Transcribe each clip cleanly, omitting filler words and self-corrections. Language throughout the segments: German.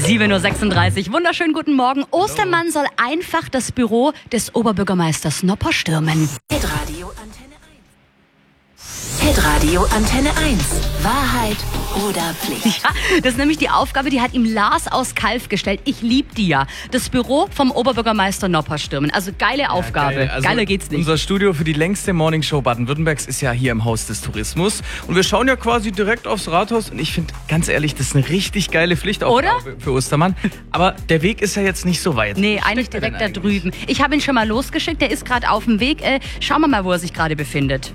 7:36 Uhr. Wunderschönen guten Morgen. Ostermann soll einfach das Büro des Oberbürgermeisters Nopper stürmen. Hitradio Antenne 1. Hitradio Antenne 1. Wahrheit oder Pflicht? Ja, das ist nämlich die Aufgabe, die hat ihm Lars aus Kalf gestellt. Ich liebe die ja. Das Büro vom Oberbürgermeister Nopper stürmen. Also geile Aufgabe. Geil. Also geiler geht's nicht. Unser Studio für die längste Morningshow Baden-Württembergs ist ja hier im Haus des Tourismus. Und wir schauen ja quasi direkt aufs Rathaus. Und ich finde, ganz ehrlich, das ist eine richtig geile Pflichtaufgabe für Ostermann. Aber der Weg ist ja jetzt nicht so weit. Nee, eigentlich direkt da drüben. Ich habe ihn schon mal losgeschickt. Der ist gerade auf dem Weg. Schauen wir mal, wo er sich gerade befindet.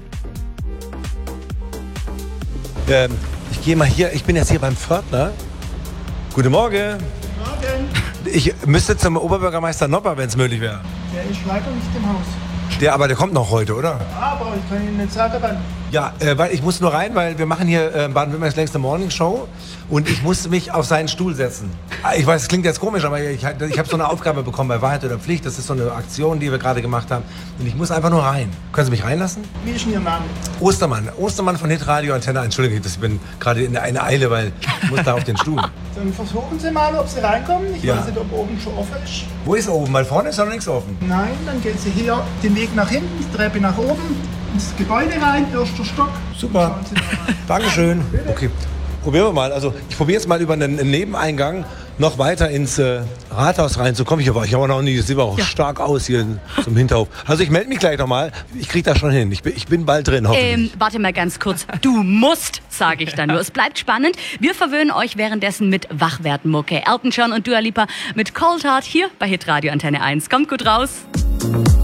Ich gehe mal hier, ich bin jetzt hier beim Pförtner. Guten Morgen. Morgen. Ich müsste zum Oberbürgermeister Nopper, wenn es möglich wäre. Der ist leider nicht im Haus. Aber der kommt noch heute, oder? Aber ich kann Ihnen nicht sagen, wann. Ja, weil ich muss nur rein, weil wir machen hier Baden-Württembergs längste Morningshow und ich musste mich auf seinen Stuhl setzen. Ich weiß, es klingt jetzt komisch, aber ich habe so eine Aufgabe bekommen bei Wahrheit oder Pflicht. Das ist so eine Aktion, die wir gerade gemacht haben. Und ich muss einfach nur rein. Können Sie mich reinlassen? Wie ist denn Ihr Name? Ostermann von Hitradio Antenne 1. Entschuldigung, ich bin gerade in einer Eile, weil ich muss da auf den Stuhl. Dann versuchen Sie mal, ob Sie reinkommen. Ich Ja. weiß nicht, ob oben schon offen ist. Wo ist oben? Weil vorne ist noch nichts offen. Nein, dann gehen Sie hier den Weg nach hinten, die Treppe nach oben, ins Gebäude rein, erster Stock. Super. Schauen Sie da rein. Dankeschön. Okay, probieren wir mal. Also ich probiere jetzt mal über einen Nebeneingang noch weiter ins Rathaus reinzukommen. Ich habe auch noch nie, das sieht auch stark aus hier zum Hinterhof. Also ich melde mich gleich nochmal. Ich kriege das schon hin. Ich bin bald drin, hoffentlich. Warte mal ganz kurz. Du musst, sage ich da nur. Es bleibt spannend. Wir verwöhnen euch währenddessen mit Wachwertmucke. Elton John und Dua Lipa mit Cold Heart hier bei Hitradio Antenne 1. Kommt gut raus.